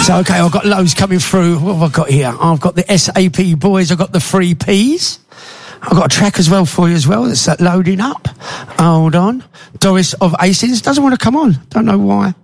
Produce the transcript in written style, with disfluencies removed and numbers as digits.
So, okay, I've got loads coming through. What have I got here? I've got the SAP boys. I've got the 3 Ps. I've got a track as well for you as well. That's loading up. Hold on. Doris of Acins doesn't want to come on. Don't know why.